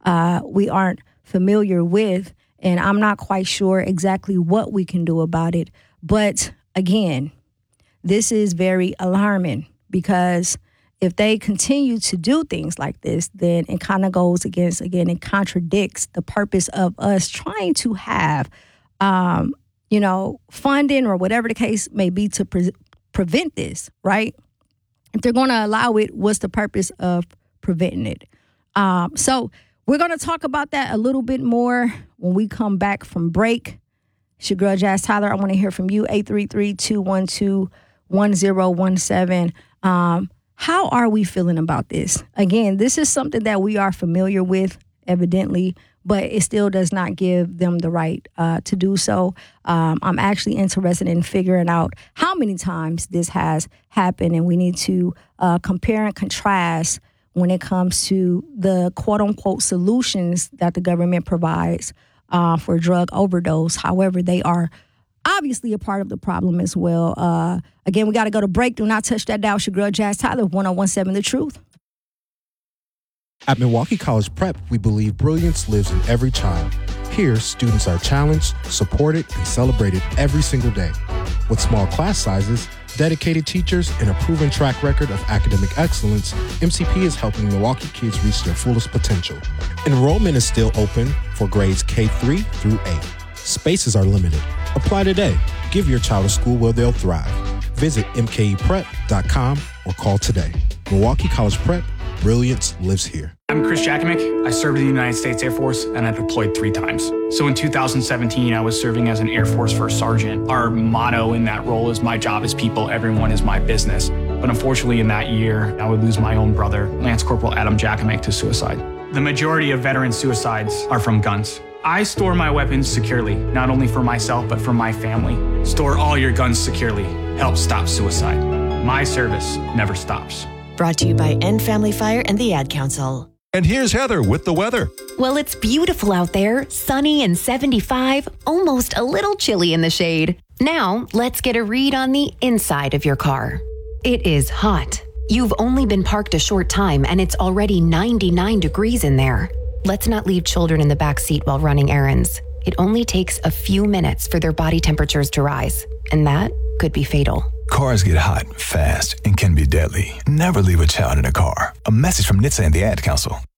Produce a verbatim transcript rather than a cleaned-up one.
uh, we aren't familiar with. And I'm not quite sure exactly what we can do about it. But again, this is very alarming, because if they continue to do things like this, then it kind of goes against, again, it contradicts the purpose of us trying to have, um, you know, funding or whatever the case may be to pre- prevent this, right? If they're going to allow it, what's the purpose of preventing it? Um, so we're going to talk about that a little bit more when we come back from break. It's your girl, Jazz Tyler. I want to hear from you, eight three three, two one two, one zero one seven. Um, how are we feeling about this? Again, this is something that we are familiar with, evidently, but it still does not give them the right uh, to do so. Um, I'm actually interested in figuring out how many times this has happened, and we need to uh, compare and contrast when it comes to the quote-unquote solutions that the government provides uh, for drug overdose. However, they are obviously a part of the problem as well. Uh, again, we got to go to break. Do not touch that dial. It's your girl, Jazz Tyler, one oh one seven The Truth. At Milwaukee College Prep, we believe brilliance lives in every child. Here, students are challenged, supported, and celebrated every single day. With small class sizes, dedicated teachers, and a proven track record of academic excellence, M C P is helping Milwaukee kids reach their fullest potential. Enrollment is still open for grades K three through eight. Spaces are limited. Apply today. Give your child a school where they'll thrive. Visit m k e prep dot com or call today. Milwaukee College Prep, brilliance lives here. I'm Chris Jakimick. I served in the United States Air Force, and I deployed three times. So in two thousand seventeen, I was serving as an Air Force First Sergeant. Our motto in that role is, my job is people, everyone is my business. But unfortunately in that year, I would lose my own brother, Lance Corporal Adam Jakimick, to suicide. The majority of veteran suicides are from guns. I store my weapons securely, not only for myself, but for my family. Store all your guns securely. Help stop suicide. My service never stops. Brought to you by End Family Fire and the Ad Council. And here's Heather with the weather. Well, it's beautiful out there, sunny and seventy-five, almost a little chilly in the shade. Now, let's get a read on the inside of your car. It is hot. You've only been parked a short time and it's already ninety-nine degrees in there. Let's not leave children in the back seat while running errands. It only takes a few minutes for their body temperatures to rise, and that could be fatal. Cars get hot fast and can be deadly. Never leave a child in a car. A message from N H T S A and the Ad Council.